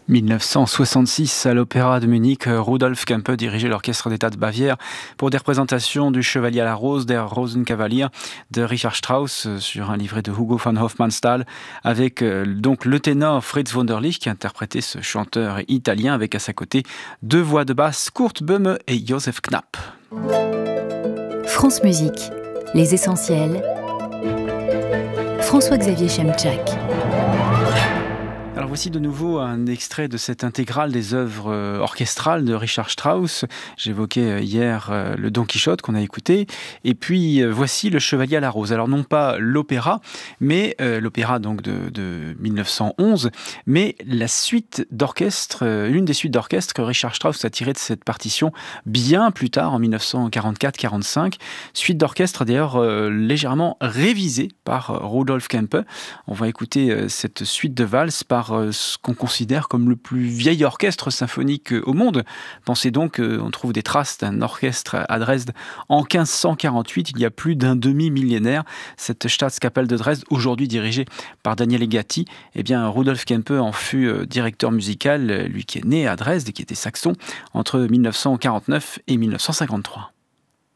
1966, à l'Opéra de Munich, Rudolf Kempe dirigeait l'Orchestre d'État de Bavière pour des représentations du Chevalier à la Rose, der Rosenkavalier de Richard Strauss sur un livret de Hugo von Hofmannsthal, avec donc le ténor Fritz Wunderlich qui interprétait ce chanteur italien avec à sa côté deux voix de basse, Kurt Böhme et Joseph Knapp. France Musique, les essentiels. François-Xavier Chemchak. Alors voici de nouveau un extrait de cette intégrale des œuvres orchestrales de Richard Strauss. J'évoquais hier le Don Quichotte qu'on a écouté. Et puis voici le Chevalier à la Rose. Alors non pas l'opéra, mais l'opéra donc de 1911, mais la suite d'orchestre, l'une des suites d'orchestre que Richard Strauss a tirée de cette partition bien plus tard, en 1944-45. Suite d'orchestre d'ailleurs légèrement révisée par Rudolf Kempe. On va écouter cette suite de valses par ce qu'on considère comme le plus vieil orchestre symphonique au monde. Pensez donc qu'on trouve des traces d'un orchestre à Dresde en 1548, il y a plus d'un demi-millénaire. Cette Staatskapelle de Dresde, aujourd'hui dirigée par Daniele Gatti, eh bien Rudolf Kempe en fut directeur musical, lui qui est né à Dresde et qui était saxon, entre 1949 et 1953.